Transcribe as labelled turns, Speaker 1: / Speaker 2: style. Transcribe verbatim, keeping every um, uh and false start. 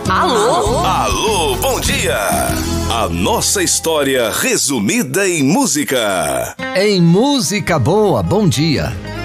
Speaker 1: Alô?
Speaker 2: Alô, bom dia! A nossa história resumida em música.
Speaker 3: Em música boa, bom dia.